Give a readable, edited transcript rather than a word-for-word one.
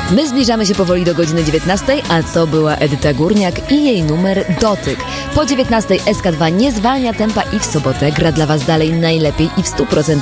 My zbliżamy się powoli do godziny 19, a to była Edyta Górniak i jej numer Dotyk. Po 19 SK2 nie zwalnia tempa i w sobotę gra dla Was dalej najlepiej i w 100%